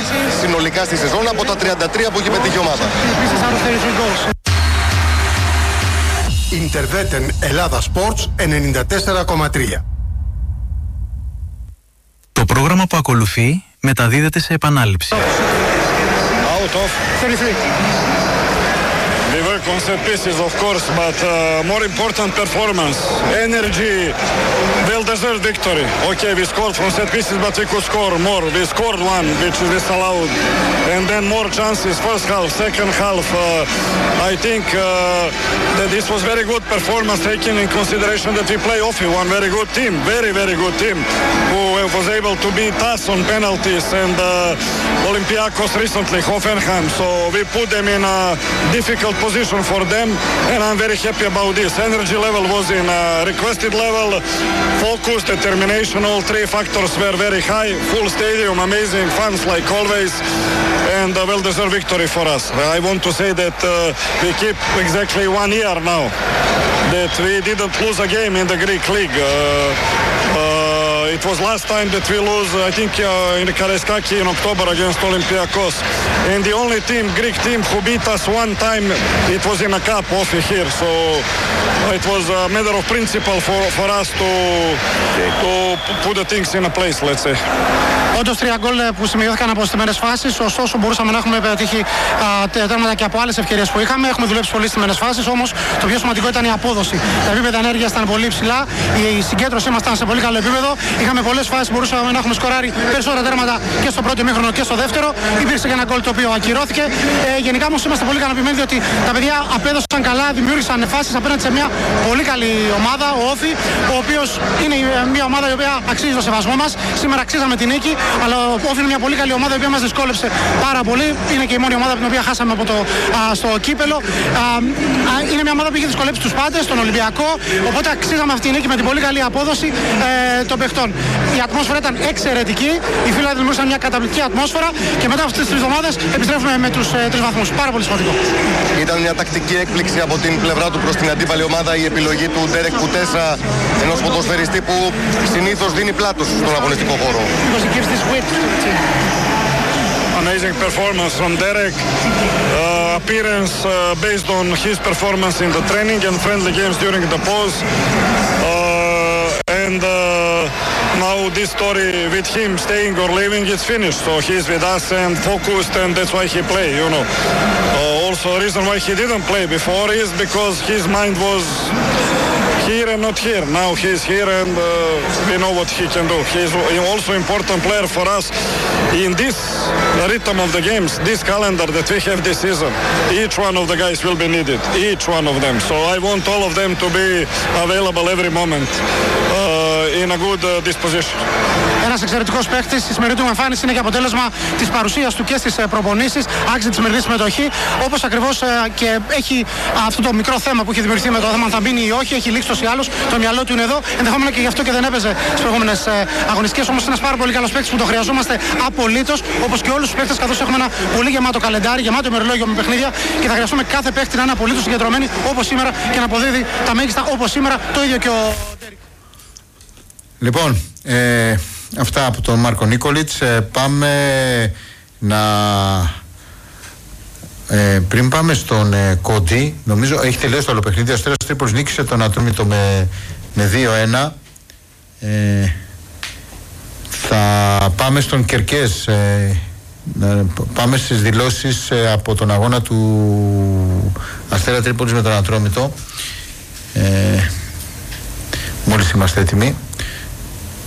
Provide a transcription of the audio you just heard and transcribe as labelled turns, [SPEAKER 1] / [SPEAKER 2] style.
[SPEAKER 1] συνολικά στη σεζόν από τα 33 που έχει πετύχει η ομάδα.
[SPEAKER 2] Ιντερβέτεν Ελλάδα Sports 94,3.
[SPEAKER 3] Το πρόγραμμα που ακολουθεί μεταδίδεται σε επανάληψη.
[SPEAKER 4] Out of 33. We work on set pieces, of course, but more important performance, energy, well-deserved victory. Okay, we scored from set pieces, but we could score more. We scored one, which is disallowed, and then more chances. First half, second half. I think that this was very good performance, taking in consideration that we play Offi, one very good team, very, very good team, who was able to beat us on penalties, and Olympiacos recently, Hoffenheim. So we put them in a difficult position for them, and I'm very happy about this. Energy level was in requested level, focus, determination, all three factors were very high. Full stadium, amazing fans like always, and a well-deserved victory for us. I want to say that we keep exactly 1 year now that we didn't lose a game in the Greek league. It was last time that we lose, I think, in Karaiskaki in October against Olympiacos. And the only team, Greek team, who beat us one time, it was in a cup off here. So it was a matter of principle for us to put the things in a place, let's say.
[SPEAKER 5] Όντως 3 γκολ που σημειώθηκαν από στιμένες φάσεις, ωστόσο μπορούσαμε να έχουμε πετύχει τέρματα και από άλλες ευκαιρίες που είχαμε. Έχουμε δουλέψει πολύ στιμένες φάσεις, όμως το πιο σημαντικό ήταν η απόδοση. Τα επίπεδα ενέργειας ήταν πολύ ψηλά, η συγκέντρωσή μας ήταν σε πολύ καλό επίπεδο. Είχαμε πολλές φάσεις που μπορούσαμε να έχουμε σκοράρει περισσότερα τέρματα και στο πρώτο ημίχρονο και στο δεύτερο. Υπήρξε και ένα γκολ το οποίο ακυρώθηκε. Γενικά όμως είμαστε πολύ ικανοποιημένοι διότι τα παιδιά απέδωσαν καλά, δημιούργησαν φάσεις απέναντι σε μια πολύ καλή ομάδα, ο Όφι, ο οποίος είναι μια ομάδα η οποία αξίζει το σεβασμό μας. Σήμερα αξίζαμε την νίκη, αλλά ο Όφι είναι μια πολύ καλή ομάδα η οποία μας δυσκόλεψε πάρα πολύ. Είναι και η μόνη ομάδα από την οποία χάσαμε στο κύπελο. Είναι μια ομάδα που είχε δυσκολέψει τους πάντες, τον Ολυμπιακό. Οπότε αξίζαμε αυτή τη νίκη με την πολύ καλή απόδοση των παιχτών. Η ατμόσφαιρα ήταν εξαιρετική. Οι φίλοι δημιούργησαν μια καταπληκτική ατμόσφαιρα και μετά από αυτές τις 3 εβδομάδες επιστρέφουμε με τους 3 βαθμούς. Πάρα πολύ σημαντικό.
[SPEAKER 1] Ήταν μια τακτική έκπληξη από την πλευρά του προς την αντίπαλη ομάδα η επιλογή του Ντέρεκ Κουτέσα, ενός ποδοσφαιριστή που συνήθως δίνει πλάτος στον αγωνιστικό χώρο.
[SPEAKER 4] Amazing performance from Derek. Appearance based on his performance in the training and friendly games during the pause. And now this story with him staying or leaving is finished. So he's with us and focused, and that's why he play, you know. Also reason why he didn't play before is because his mind was here and not here. Now he's here and we know what he can do. He's also important player for us in this rhythm of the games, this calendar that we have this season. Each one of the guys will be needed, each one of them. So I want all of them to be available every moment in a good disposition.
[SPEAKER 5] Ένας εξαιρετικός παίκτης, η σημερινή του εμφάνιση είναι και αποτέλεσμα της παρουσίας του και στις προπονήσεις, άξιζε τη σημερινή συμμετοχή, όπως ακριβώς και έχει αυτό το μικρό θέμα που έχει δημιουργηθεί με το θέμα αν θα μπει ή όχι, έχει λήξει τόσο ή άλλως, το μυαλό του είναι εδώ, ενδεχόμενα και γι' αυτό και δεν έπαιζε στις προηγούμενες αγωνιστικές, όμως είναι ένας πάρα πολύ καλός παίκτης που το χρειαζόμαστε απολύτως, όπως και όλους τους παίκτες, καθώς έχουμε ένα πολύ γεμάτο καλεντάρι, γεμάτο ημερολόγιο με παιχνίδια και θα χρειαστούμε κάθε παίκτη να είναι απολύτως συγκεντρωμένοι όπως σήμερα και να αποδίδει τα μέγιστα όπως σήμερα, το ίδιο και ο Ντέρικ.
[SPEAKER 6] Λοιπόν, αυτά από τον Μάρκο Νίκολιτς. Πάμε να... πριν πάμε στον Κόντι, νομίζω έχει τελειώσει το άλλο παιχνίδι. Ο Αστέρας Τρίπολης νίκησε τον Ατρόμητο με 2-1. Θα πάμε στον Κερκές. Πάμε στις δηλώσεις από τον αγώνα του Αστέρα Τρίπολης με τον Ατρόμητο. Μόλις είμαστε έτοιμοι.